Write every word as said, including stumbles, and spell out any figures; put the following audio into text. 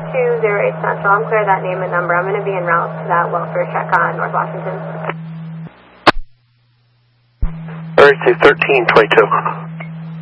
two zero eight Central. I'm clear that name and number. I'm going to be en route to that welfare check on North Washington. thirty-two thirteen twenty-two.